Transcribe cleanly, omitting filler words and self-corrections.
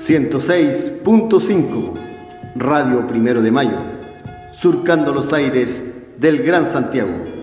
106.5 Radio Primero de Mayo, surcando los aires del Gran Santiago.